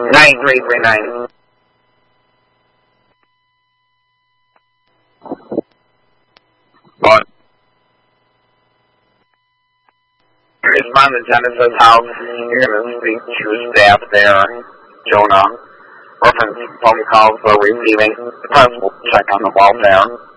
9339. What? Respond to Genesis House. You're going to speak to staff there. Jonah. Reference phone calls for receiving. Press check on the wall there.